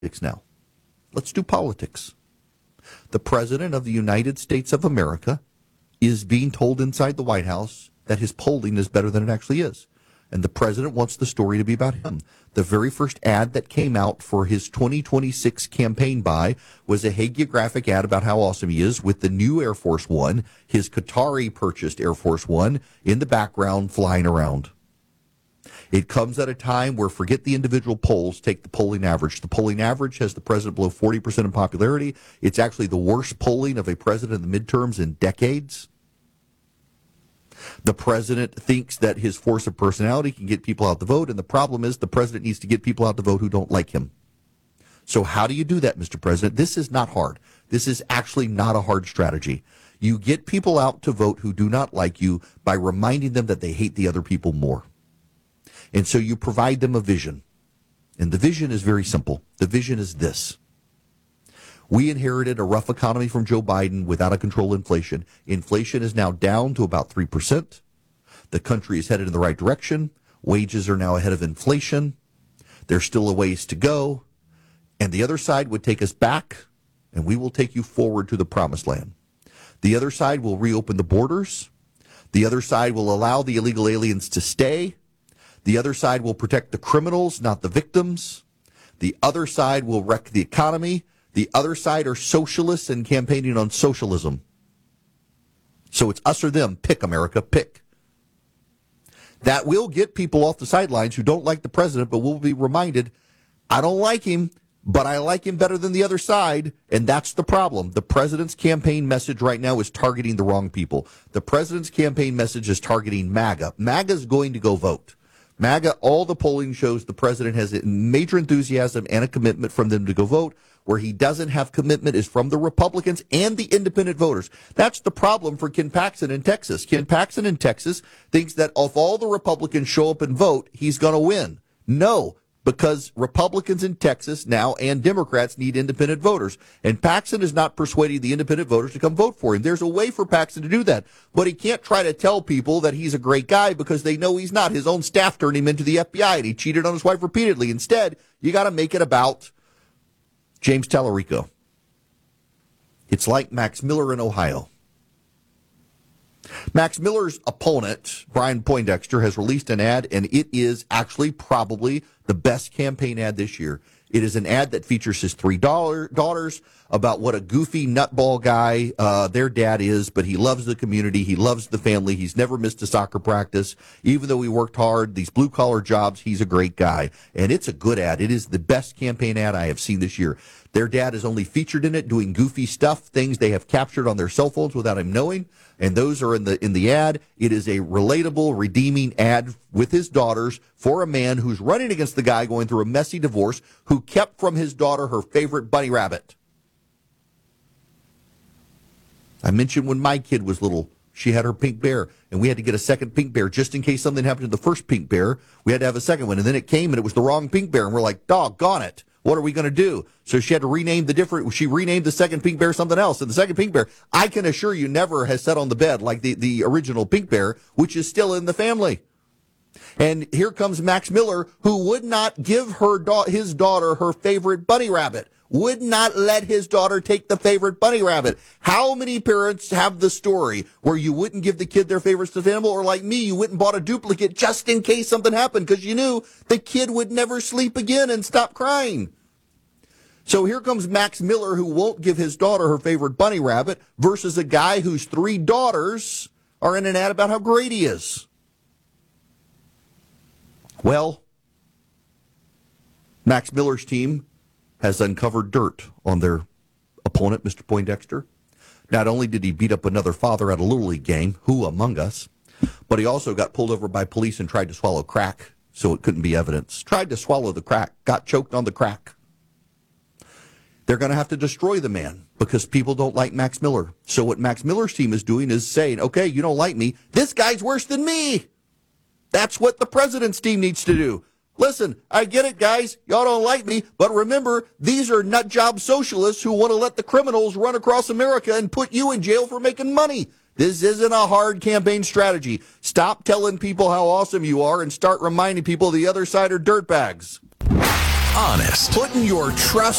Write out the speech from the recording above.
now. Let's do politics. The President of the United States of America is being told inside the White House that his polling is better than it actually is. And the President wants the story to be about him. The very first ad that came out for his 2026 campaign buy was a hagiographic ad about how awesome he is with the new Air Force One, his Qatari-purchased Air Force One, in the background flying around. It comes at a time where forget the individual polls, take the polling average. The polling average has the president below 40% in popularity. It's actually the worst polling of a president in the midterms in decades. The president thinks that his force of personality can get people out to vote, and the problem is the president needs to get people out to vote who don't like him. So how do you do that, Mr. President? This is not hard. This is actually not a hard strategy. You get people out to vote who do not like you by reminding them that they hate the other people more. And so you provide them a vision. And the vision is very simple. The vision is this. We inherited a rough economy from Joe Biden with out of control inflation. Inflation is now down to about 3%. The country is headed in the right direction. Wages are now ahead of inflation. There's still a ways to go. And the other side would take us back, and we will take you forward to the promised land. The other side will reopen the borders. The other side will allow the illegal aliens to stay. The other side will protect the criminals, not the victims. The other side will wreck the economy. The other side are socialists and campaigning on socialism. So it's us or them. Pick, America, pick. That will get people off the sidelines who don't like the president, but will be reminded, I don't like him, but I like him better than the other side, and that's the problem. The president's campaign message right now is targeting the wrong people. The president's campaign message is targeting MAGA. MAGA's going to go vote. MAGA, all the polling shows the president has a major enthusiasm and a commitment from them to go vote. Where he doesn't have commitment is from the Republicans and the independent voters. That's the problem for Ken Paxton in Texas. Ken Paxton in Texas thinks that if all the Republicans show up and vote, he's going to win. No, because Republicans in Texas now and Democrats need independent voters. And Paxton is not persuading the independent voters to come vote for him. There's a way for Paxton to do that. But he can't try to tell people that he's a great guy because they know he's not. His own staff turned him into the FBI and he cheated on his wife repeatedly. Instead, you got to make it about James Tallarico. It's like Max Miller in Ohio. Max Miller's opponent, Brian Poindexter, has released an ad, and it is actually probably the best campaign ad this year. It is an ad that features his three daughters about what a goofy nutball guy their dad is, but he loves the community. He loves the family. He's never missed a soccer practice. Even though he worked hard, these blue-collar jobs, he's a great guy. And it's a good ad. It is the best campaign ad I have seen this year. Their dad is only featured in it doing goofy stuff, things they have captured on their cell phones without him knowing, and those are in the ad. It is a relatable, redeeming ad with his daughters for a man who's running against the guy going through a messy divorce who kept from his daughter her favorite bunny rabbit. I mentioned when my kid was little, she had her pink bear, and we had to get a second pink bear just in case something happened to the first pink bear. We had to have a second one, and then it came, and it was the wrong pink bear, and we're like, doggone it. What are we going to do? So she had to rename she renamed the second pink bear something else. And the second pink bear, I can assure you, never has sat on the bed like the original pink bear, which is still in the family. And here comes Max Miller, who would not give his daughter her favorite bunny rabbit. Would not let his daughter take the favorite bunny rabbit. How many parents have the story where you wouldn't give the kid their favorite stuffed animal, or like me, you went and bought a duplicate just in case something happened because you knew the kid would never sleep again and stop crying? So here comes Max Miller, who won't give his daughter her favorite bunny rabbit, versus a guy whose three daughters are in an ad about how great he is. Well, Max Miller's team has uncovered dirt on their opponent, Mr. Poindexter. Not only did he beat up another father at a Little League game, who among us, but he also got pulled over by police and tried to swallow crack so it couldn't be evidence. Tried to swallow the crack, got choked on the crack. They're going to have to destroy the man because people don't like Max Miller. So what Max Miller's team is doing is saying, okay, you don't like me. This guy's worse than me. That's what the president's team needs to do. Listen, I get it, guys. Y'all don't like me. But remember, these are nut job socialists who want to let the criminals run across America and put you in jail for making money. This isn't a hard campaign strategy. Stop telling people how awesome you are and start reminding people the other side are dirtbags. honest. Putting your trust